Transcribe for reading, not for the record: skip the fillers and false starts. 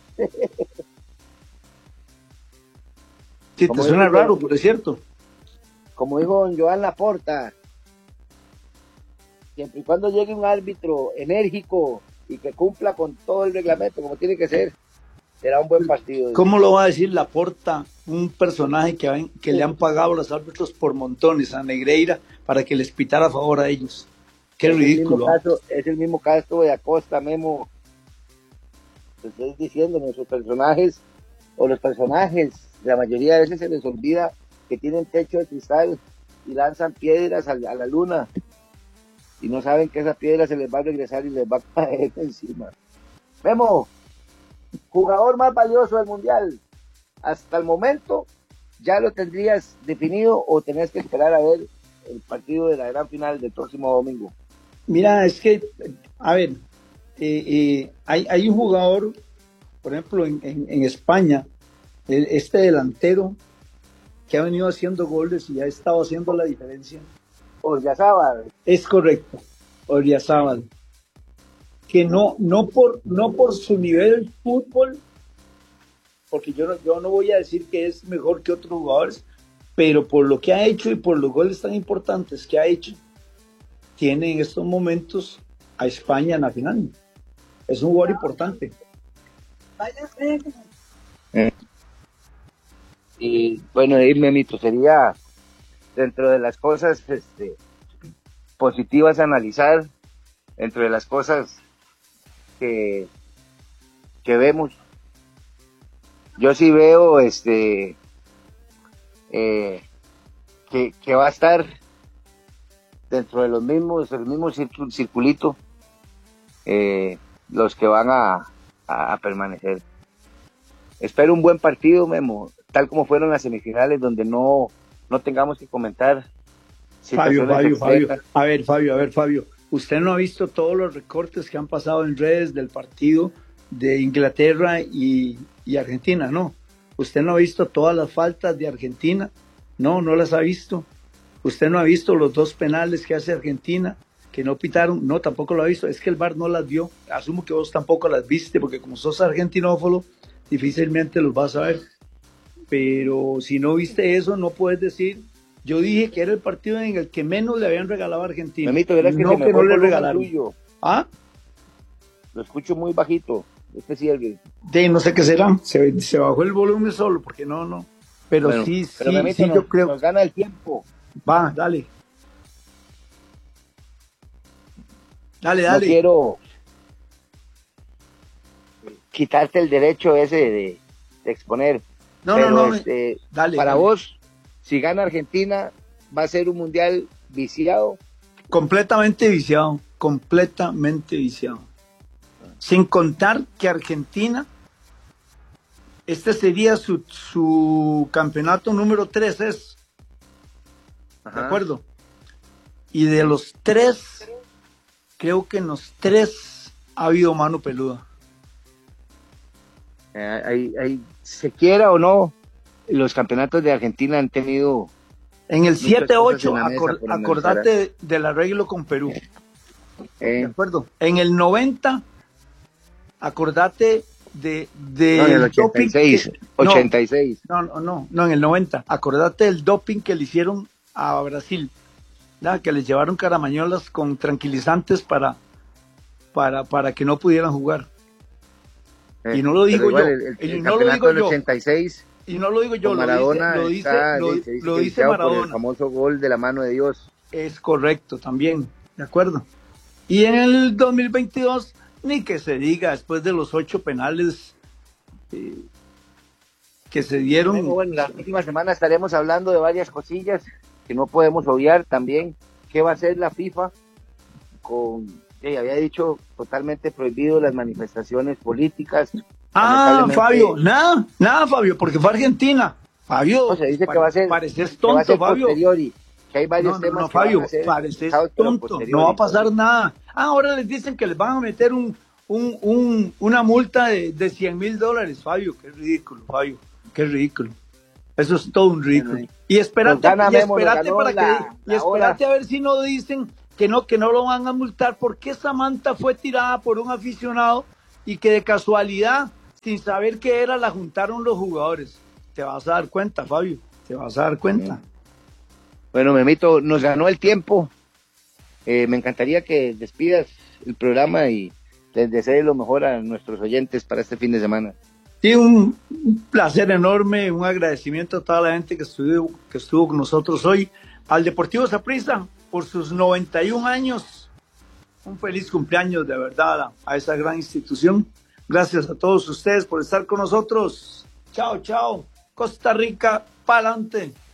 Sí, te suena raro, pero es cierto. Como dijo don Joan Laporta, siempre y cuando llegue un árbitro enérgico y que cumpla con todo el reglamento como tiene que ser, será un buen partido. ¿Cómo lo va a decir Laporta, un personaje que le han pagado los árbitros por montones a Negreira para que les pitara a favor a ellos? Qué ridículo. Es el mismo caso de Acosta, Memo. Te estoy diciendo, nuestros personajes, o los personajes, la mayoría de veces se les olvida que tienen techo de cristal y lanzan piedras a la luna y no saben que esa piedra se les va a regresar y les va a caer encima. Memo, jugador más valioso del mundial, hasta el momento ya lo tendrías definido o tenés que esperar a ver el partido de la gran final del próximo domingo. Mira, es que, a ver, hay un jugador, por ejemplo, en España, este delantero que ha venido haciendo goles y ha estado haciendo la diferencia. Oryazábal. Es correcto, Oryazábal. Que no por su nivel de fútbol, porque yo no voy a decir que es mejor que otros jugadores, pero por lo que ha hecho y por los goles tan importantes que ha hecho, tiene en estos momentos a España en la final. Es un jugador importante. Y bueno, Memito, sería dentro de las cosas positivas a analizar, dentro de las cosas que vemos. Yo sí veo que va a estar dentro de el mismo circulito, los que van a permanecer. Espero un buen partido, Memo, tal como fueron las semifinales, donde no tengamos que comentar. Fabio. A ver, Fabio. Usted no ha visto todos los recortes que han pasado en redes del partido de Inglaterra y Argentina, ¿no? Usted no ha visto todas las faltas de Argentina, no las ha visto. Usted no ha visto los 2 penales que hace Argentina, que no pitaron, no, tampoco lo ha visto. Es que el VAR no las vio. Asumo que vos tampoco las viste, porque como sos argentinófilo, difícilmente los vas a ver. Pero si no viste eso, no puedes decir. Yo dije que era el partido en el que menos le habían regalado a Argentina. Memito, ¿verdad que no le regalaron? ¿Ah? Lo escucho muy bajito. Este sí no sé qué será. Se bajó el volumen solo, porque no. Pero bueno, sí, Memito, yo creo. Nos gana el tiempo. Va, dale. No quiero quitarte el derecho ese de exponer. No. Dale. Para vos, si gana Argentina, va a ser un mundial viciado. Completamente viciado. Sin contar que Argentina, este sería su campeonato número 3, ¿es? Ajá. ¿De acuerdo? Y de los 3, creo que en los 3 ha habido mano peluda. Se quiera o no, los campeonatos de Argentina han tenido... En el 7-8, acordate del arreglo con Perú. ¿De acuerdo? En el 90, acordate de en el 86. No, en el 90. Acordate del doping que le hicieron a Brasil, ¿verdad? Que les llevaron caramañolas con tranquilizantes para que no pudieran jugar. Y no lo digo yo. El campeonato del 86. Y no lo digo yo, Maradona lo dice Maradona. El famoso gol de la mano de Dios. Es correcto, también, de acuerdo. Y en el 2022, ni que se diga, después de los 8 penales que se dieron. Bueno, la próxima semana estaremos hablando de varias cosillas que no podemos obviar también. ¿Qué va a hacer la FIFA había dicho totalmente prohibido las manifestaciones políticas? Fabio, nada, Fabio, porque fue Argentina. Fabio, se dice que va a ser, pareces tonto, Fabio. Que hay varios temas que Fabio, van a ser pareces tonto, no va a pasar nada. Ahora les dicen que les van a meter una multa de $100,000, Fabio, qué ridículo, Fabio, qué ridículo. Eso es todo un ridículo. Y espérate a ver si no dicen que no lo van a multar, porque Samantha fue tirada por un aficionado y que de casualidad sin saber qué era, la juntaron los jugadores. Te vas a dar cuenta, Fabio, te vas a dar cuenta. Bueno, Memito, nos ganó el tiempo. Me encantaría que despidas el programa y les desees lo mejor a nuestros oyentes para este fin de semana. Sí, un placer enorme, un agradecimiento a toda la gente que estuvo con nosotros hoy. Al Deportivo Saprissa, por sus 91 años, un feliz cumpleaños de verdad a esa gran institución. Gracias a todos ustedes por estar con nosotros. Chao, chao. Costa Rica, pa'lante.